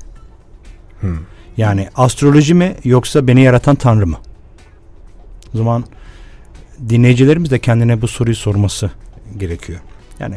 Yani astroloji mi yoksa beni yaratan Tanrı mı? O zaman dinleyicilerimiz de kendine bu soruyu sorması gerekiyor. Yani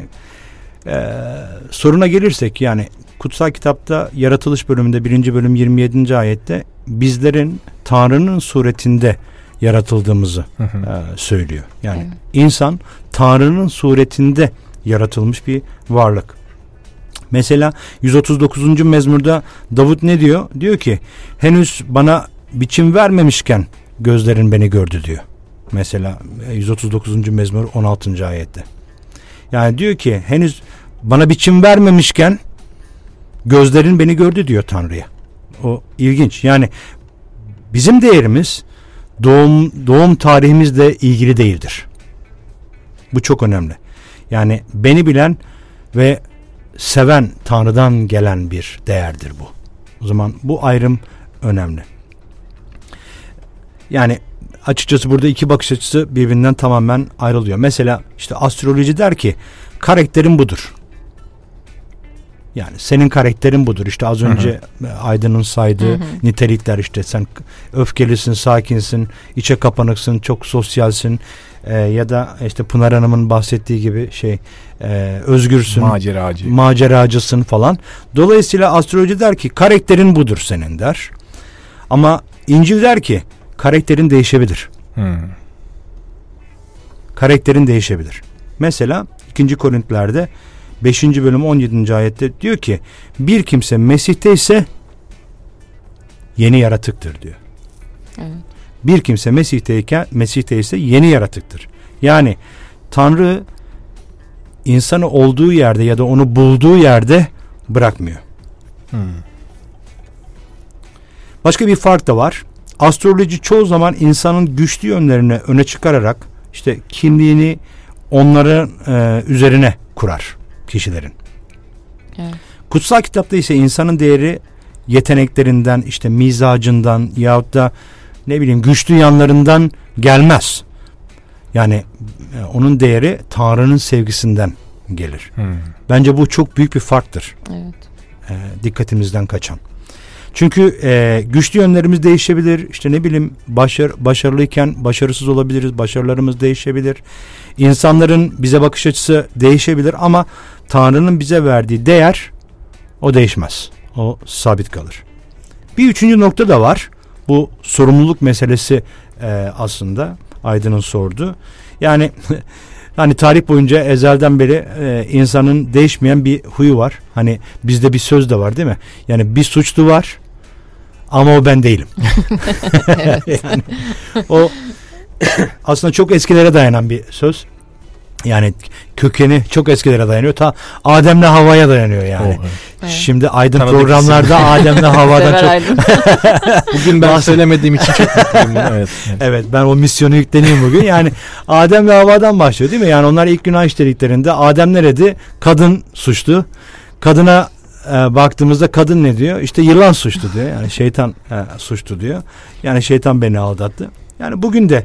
soruna gelirsek, yani kutsal kitapta yaratılış bölümünde 1. bölüm 27. ayette bizlerin Tanrı'nın suretinde yaratıldığımızı söylüyor. Yani evet. İnsan Tanrı'nın suretinde yaratılmış bir varlık. Mesela 139. mezmurda Davut ne diyor? Diyor ki henüz bana biçim vermemişken gözlerin beni gördü diyor. Mesela 139. mezmur 16. ayette. Yani diyor ki henüz bana biçim vermemişken gözlerin beni gördü diyor Tanrı'ya. O ilginç. Yani bizim değerimiz doğum tarihimizle ilgili değildir. Bu çok önemli. Yani beni bilen ve seven Tanrı'dan gelen bir değerdir bu. O zaman bu ayrım önemli. Yani açıkçası burada iki bakış açısı birbirinden tamamen ayrılıyor. Mesela işte astroloji der ki karakterin budur. Yani senin karakterin budur. İşte az önce Aydın'ın saydığı nitelikler, işte sen öfkelisin, sakinsin, içe kapanıksın, çok sosyalsin ya da işte Pınar Hanım'ın bahsettiği gibi özgürsün, maceracısın falan. Dolayısıyla astroloji der ki karakterin budur senin der. Ama İncil der ki karakterin değişebilir. Karakterin değişebilir. Mesela 2. Korintiler'de 5. bölüm 17. ayette diyor ki bir kimse Mesih'te ise yeni yaratıktır diyor. Evet. Bir kimse Mesih'te ise yeni yaratıktır. Yani Tanrı insanı olduğu yerde ya da onu bulduğu yerde bırakmıyor. Başka bir fark da var. Astroloji çoğu zaman insanın güçlü yönlerini öne çıkararak işte kimliğini onların üzerine kurar kişilerin. Evet. Kutsal kitapta ise insanın değeri yeteneklerinden, işte mizacından yahut da ne bileyim güçlü yanlarından gelmez. Yani onun değeri Tanrı'nın sevgisinden gelir. Bence bu çok büyük bir farktır. Evet. Dikkatimizden kaçan. Çünkü güçlü yönlerimiz değişebilir. İşte ne bileyim başarılıyken başarısız olabiliriz. Başarılarımız değişebilir. İnsanların bize bakış açısı değişebilir ama Tanrı'nın bize verdiği değer o değişmez. O sabit kalır. Bir üçüncü nokta da var. Bu sorumluluk meselesi aslında Aydın'ın sorduğu. Yani hani tarih boyunca ezelden beri insanın değişmeyen bir huyu var. Hani bizde bir söz de var değil mi? Yani bir suçlu var ama o ben değilim. Yani o aslında çok eskilere dayanan bir söz. Yani kökeni çok eskilere dayanıyor. Ta Adem'le Havva'ya dayanıyor yani. Evet. Şimdi Aydın Tanıdık programlarda Adem'le Havva'dan çok... Bugün ben söylemediğim için çok mutluyum. Evet. Evet, ben o misyonu yükleneyim bugün. Yani Adem ve Havva'dan başlıyor değil mi? Yani onlar ilk günah işlediklerinde Adem nerede? Kadın suçlu. Kadına baktığımızda kadın ne diyor? İşte yılan suçlu diyor. Yani şeytan suçlu diyor. Yani şeytan beni aldattı. Yani bugün de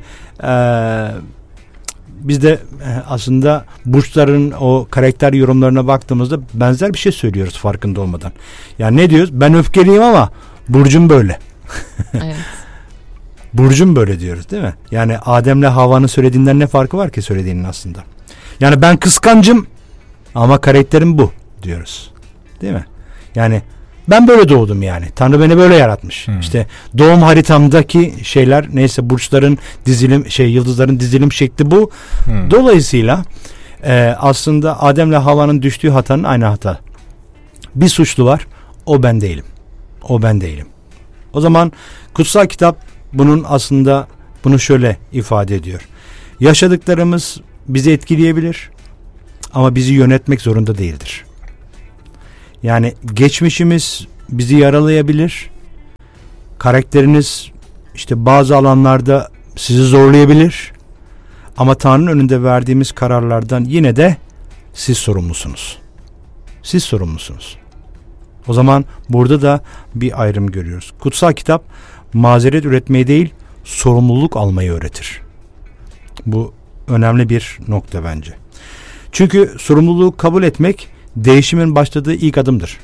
biz de aslında burçların o karakter yorumlarına baktığımızda benzer bir şey söylüyoruz farkında olmadan. Yani ne diyoruz? Ben öfkeliyim ama burcum böyle. Evet. Burcum böyle diyoruz değil mi? Yani Adem'le Havva'nın söylediğinden ne farkı var ki söylediğinin aslında? Yani ben kıskancım ama karakterim bu diyoruz. Değil mi? Yani ben böyle doğdum yani. Tanrı beni böyle yaratmış. İşte doğum haritamdaki şeyler neyse burçların dizilim yıldızların dizilim şekli bu. Dolayısıyla aslında Adem'le Havva'nın düştüğü hatanın aynı hata. Bir suçlu var. O ben değilim. O ben değilim. O zaman kutsal kitap bunun aslında bunu şöyle ifade ediyor. Yaşadıklarımız bizi etkileyebilir ama bizi yönetmek zorunda değildir. Yani geçmişimiz bizi yaralayabilir. Karakteriniz işte bazı alanlarda sizi zorlayabilir. Ama Tanrı'nın önünde verdiğimiz kararlardan yine de siz sorumlusunuz. Siz sorumlusunuz. O zaman burada da bir ayrım görüyoruz. Kutsal kitap mazeret üretmeyi değil, sorumluluk almayı öğretir. Bu önemli bir nokta bence. Çünkü sorumluluğu kabul etmek değişimin başladığı ilk adımdır.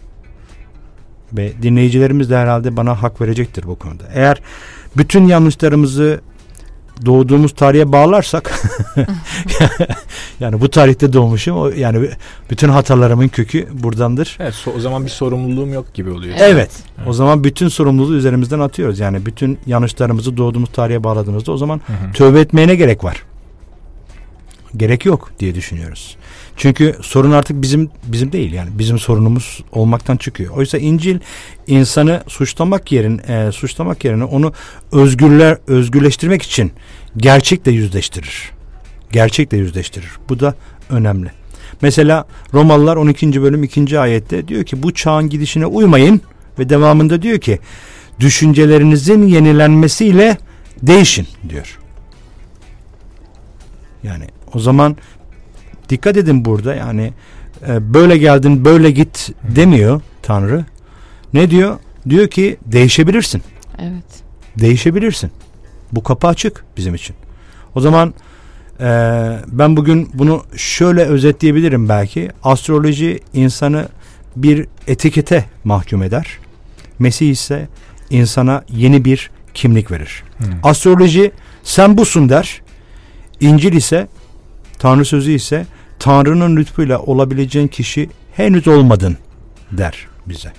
Ve dinleyicilerimiz de herhalde bana hak verecektir bu konuda. Eğer bütün yanlışlarımızı doğduğumuz tarihe bağlarsak yani bu tarihte doğmuşum yani bütün hatalarımın kökü buradandır. Evet, o zaman bir sorumluluğum yok gibi oluyor. Evet. O zaman bütün sorumluluğu üzerimizden atıyoruz. Yani bütün yanlışlarımızı doğduğumuz tarihe bağladığımızda o zaman tövbe etmeye ne gerek var? Gerek yok diye düşünüyoruz. Çünkü sorun artık bizim değil yani bizim sorunumuz olmaktan çıkıyor. Oysa İncil insanı suçlamak yerine onu özgürleştirmek için gerçekle yüzleştirir. Gerçekle yüzleştirir. Bu da önemli. Mesela Romalılar 12. bölüm 2. ayette diyor ki bu çağın gidişine uymayın ve devamında diyor ki düşüncelerinizin yenilenmesiyle değişin diyor. Yani o zaman dikkat edin burada yani böyle geldin böyle git demiyor Tanrı. Ne diyor? Diyor ki değişebilirsin. Evet. Değişebilirsin. Bu kapı açık bizim için. O zaman ben bugün bunu şöyle özetleyebilirim belki. Astroloji insanı bir etikete mahkum eder. Mesih ise insana yeni bir kimlik verir. Astroloji sen busun der. İncil ise Tanrı sözü ise Tanrı'nın lütfuyla olabileceğin kişi henüz olmadın der bize.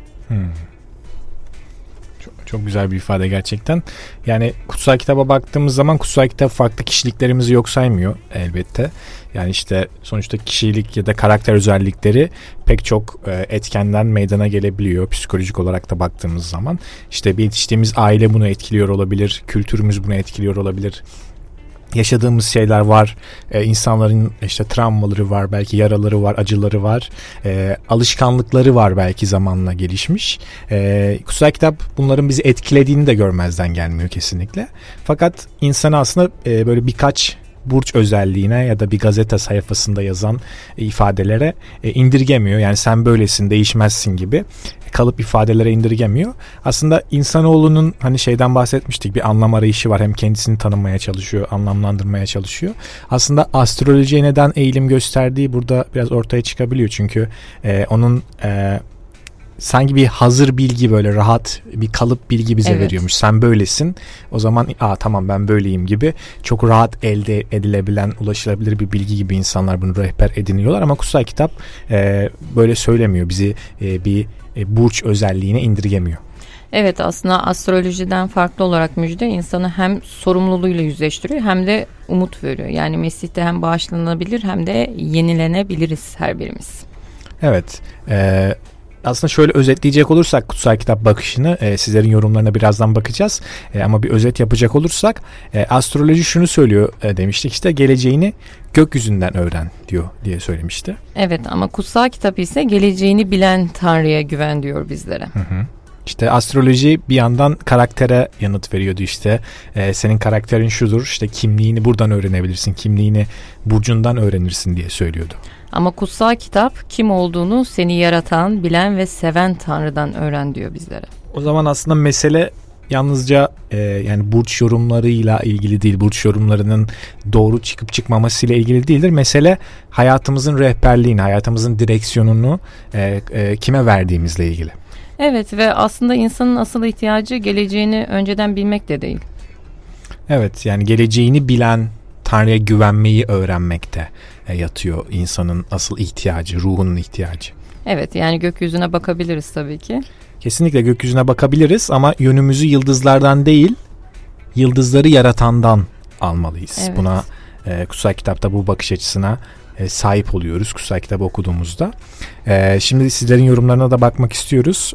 Çok güzel bir ifade gerçekten. Yani kutsal kitaba baktığımız zaman kutsal kitap farklı kişiliklerimizi yok saymıyor elbette. Yani işte sonuçta kişilik ya da karakter özellikleri pek çok etkenden meydana gelebiliyor psikolojik olarak da baktığımız zaman. İşte bir yetiştiğimiz aile bunu etkiliyor olabilir, kültürümüz bunu etkiliyor olabilir. Yaşadığımız şeyler var, insanların işte travmaları var, belki yaraları var, acıları var, alışkanlıkları var belki zamanla gelişmiş. Kutsal kitap bunların bizi etkilediğini de görmezden gelmiyor kesinlikle. Fakat insanı aslında böyle birkaç burç özelliğine ya da bir gazete sayfasında yazan ifadelere indirgemiyor. Yani sen böylesin, değişmezsin gibi kalıp ifadelere indirgemiyor. Aslında insanoğlunun hani şeyden bahsetmiştik, bir anlam arayışı var. Hem kendisini tanımaya çalışıyor, anlamlandırmaya çalışıyor. Aslında astrolojiye neden eğilim gösterdiği burada biraz ortaya çıkabiliyor. Çünkü onun sanki bir hazır bilgi, böyle rahat bir kalıp bilgi bize veriyormuş. Sen böylesin. O zaman tamam ben böyleyim gibi çok rahat elde edilebilen, ulaşılabilir bir bilgi gibi insanlar bunu rehber ediniyorlar. Ama kutsal kitap böyle söylemiyor. Bizi bir burç özelliğine indirgemiyor. Evet, aslında astrolojiden farklı olarak müjde insanı hem sorumluluğuyla yüzleştiriyor hem de umut veriyor. Yani Mesih'te hem bağışlanabilir hem de yenilenebiliriz her birimiz. Evet. aslında şöyle özetleyecek olursak kutsal kitap bakışını, sizlerin yorumlarına birazdan bakacağız. Ama bir özet yapacak olursak astroloji şunu söylüyor demiştik, işte geleceğini gökyüzünden öğren diyor diye söylemişti. Evet, ama kutsal kitap ise geleceğini bilen Tanrı'ya güven diyor bizlere. Hı hı. İşte astroloji bir yandan karaktere yanıt veriyordu işte. Senin karakterin şudur, işte kimliğini buradan öğrenebilirsin, kimliğini burcundan öğrenirsin diye söylüyordu. Ama kutsal kitap kim olduğunu seni yaratan, bilen ve seven Tanrı'dan öğren diyor bizlere. O zaman aslında mesele yalnızca yani burç yorumlarıyla ilgili değil, burç yorumlarının doğru çıkıp çıkmamasıyla ilgili değildir. Mesele hayatımızın rehberliğini, hayatımızın direksiyonunu kime verdiğimizle ilgili. Evet, ve aslında insanın asıl ihtiyacı geleceğini önceden bilmek de değil. Evet, yani geleceğini bilen Tanrı'ya güvenmeyi öğrenmekte yatıyor insanın asıl ihtiyacı, ruhunun ihtiyacı. Evet, yani gökyüzüne bakabiliriz tabii ki. Kesinlikle gökyüzüne bakabiliriz ama yönümüzü yıldızlardan değil, yıldızları yaratandan almalıyız. Evet. Buna kutsal kitapta bu bakış açısına sahip oluyoruz kutsal kitabı okuduğumuzda. Şimdi sizlerin yorumlarına da bakmak istiyoruz.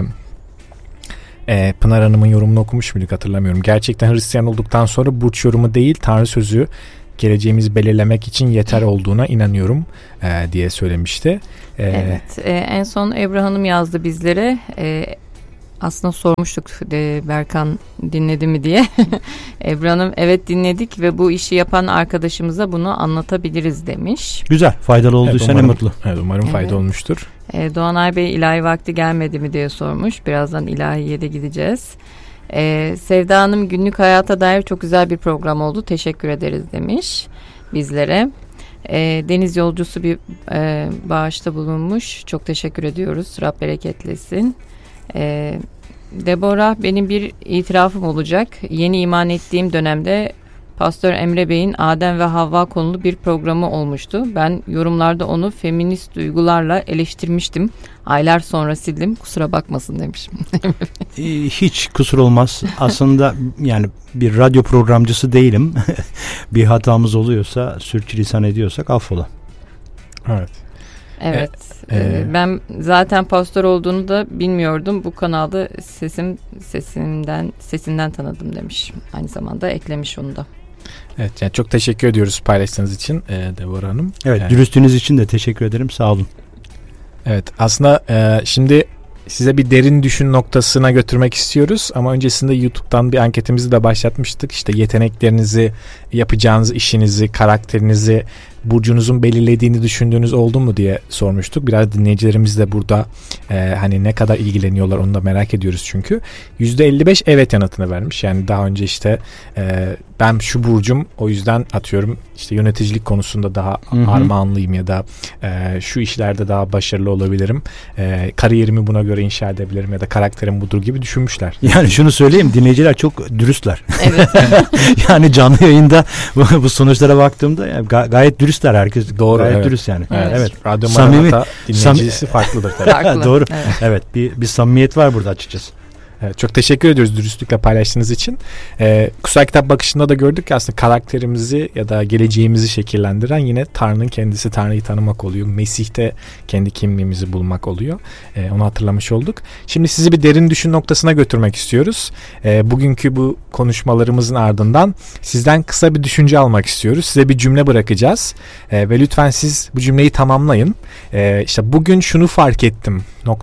Pınar Hanım'ın yorumunu okumuş muyduk hatırlamıyorum. Gerçekten Hristiyan olduktan sonra burç yorumu değil, Tanrı sözü geleceğimizi belirlemek için yeter olduğuna inanıyorum diye söylemişti. Evet, en son Ebru Hanım yazdı bizlere. Aslında sormuştuk Berkan dinledi mi diye. Ebru Hanım evet dinledik ve bu işi yapan arkadaşımıza bunu anlatabiliriz demiş. Güzel, faydalı olduysa ne mutlu. Evet, umarım fayda olmuştur. Doğanay Bey ilahi vakti gelmedi mi diye sormuş. Birazdan ilahiye de gideceğiz. Sevda Hanım günlük hayata dair çok güzel bir program oldu. Teşekkür ederiz demiş bizlere. Deniz yolcusu bir bağışta bulunmuş. Çok teşekkür ediyoruz. Rab bereketlesin. Deborah, benim bir itirafım olacak. Yeni iman ettiğim dönemde Pastör Emre Bey'in Adem ve Havva konulu bir programı olmuştu. Ben yorumlarda onu feminist duygularla eleştirmiştim. Aylar sonra sildim. Kusura bakmasın demiş. Hiç kusur olmaz. Aslında yani bir radyo programcısı değilim. Bir hatamız oluyorsa, sürçülisan ediyorsak affola. Evet. Evet. Ben zaten pastör olduğunu da bilmiyordum. Bu kanalda sesinden tanıdım demiş. Aynı zamanda eklemiş onu da. Evet, yani çok teşekkür ediyoruz paylaştığınız için Deborah Hanım. Evet, dürüstlüğünüz için de teşekkür ederim. Sağ olun. Evet, aslında şimdi size bir derin düşün noktasına götürmek istiyoruz ama öncesinde YouTube'dan bir anketimizi de başlatmıştık. İşte yeteneklerinizi, yapacağınız işinizi, karakterinizi, burcunuzun belirlediğini düşündüğünüz oldu mu diye sormuştuk. Biraz dinleyicilerimiz de burada hani ne kadar ilgileniyorlar onu da merak ediyoruz çünkü. %55 evet yanıtını vermiş. Yani daha önce işte ben şu burcum, o yüzden atıyorum işte yöneticilik konusunda daha armağanlıyım ya da şu işlerde daha başarılı olabilirim. Kariyerimi buna göre inşa edebilirim ya da karakterim budur gibi düşünmüşler. Yani şunu söyleyeyim, dinleyiciler çok dürüstler. Evet. Yani canlı yayında bu sonuçlara baktığımda yani gayet dürüstler herkes. Doğru, gayet evet. dürüst yani. Evet. Radyo Samimi, Maranata dinleyicisi farklıdır tabii. Farklı. Doğru. Evet. Evet, bir samimiyet var burada açıkçası. Evet, çok teşekkür ediyoruz dürüstlükle paylaştığınız için. Kutsal kitap bakışında da gördük ki aslında karakterimizi ya da geleceğimizi şekillendiren yine Tanrı'nın kendisi, Tanrı'yı tanımak oluyor. Mesih'te kendi kimliğimizi bulmak oluyor. Onu hatırlamış olduk. Şimdi sizi bir derin düşün noktasına götürmek istiyoruz. Bugünkü bu konuşmalarımızın ardından sizden kısa bir düşünce almak istiyoruz. Size bir cümle bırakacağız. Ve lütfen siz bu cümleyi tamamlayın. İşte bugün şunu fark ettim ...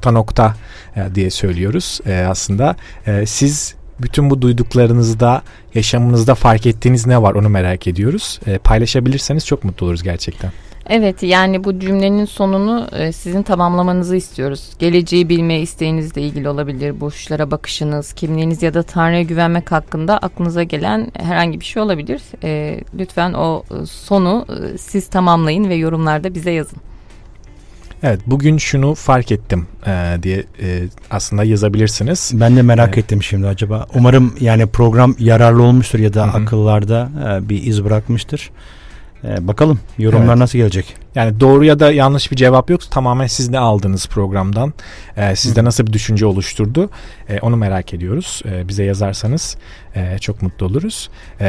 diye söylüyoruz aslında. Siz bütün bu duyduklarınızda, yaşamınızda fark ettiğiniz ne var onu merak ediyoruz. Paylaşabilirseniz çok mutlu oluruz gerçekten. Evet, yani bu cümlenin sonunu sizin tamamlamanızı istiyoruz. Geleceği bilme isteğinizle ilgili olabilir. Burçlara bakışınız, kimliğiniz ya da Tanrı'ya güvenmek hakkında aklınıza gelen herhangi bir şey olabilir. Lütfen o sonu siz tamamlayın ve yorumlarda bize yazın. Evet, bugün şunu fark ettim diye aslında yazabilirsiniz. Ben de merak ettim şimdi acaba. Umarım yani program yararlı olmuştur ya da akıllarda bir iz bırakmıştır. Bakalım yorumlar nasıl gelecek? Yani doğru ya da yanlış bir cevap yok. Tamamen siz ne aldınız programdan? Sizde nasıl bir düşünce oluşturdu? Onu merak ediyoruz. Bize yazarsanız çok mutlu oluruz.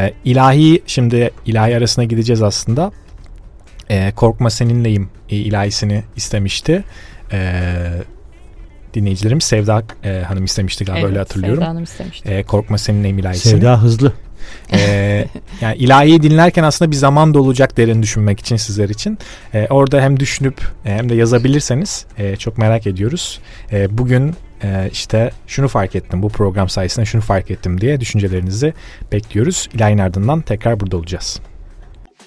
Şimdi ilahi arasına gideceğiz aslında. Korkma seninleyim ilahisini istemişti. dinleyicilerimiz Sevda Hanım istemişti galiba, öyle hatırlıyorum. Sevda Hanım istemişti. Korkma Seninleyim ilahisini. Sevda hızlı. Yani ilahiyi dinlerken aslında bir zaman da olacak derin düşünmek için, sizler için. Orada hem düşünüp hem de yazabilirseniz çok merak ediyoruz. Bugün işte şunu fark ettim, bu program sayesinde şunu fark ettim diye düşüncelerinizi bekliyoruz. İlahi'nin ardından tekrar burada olacağız.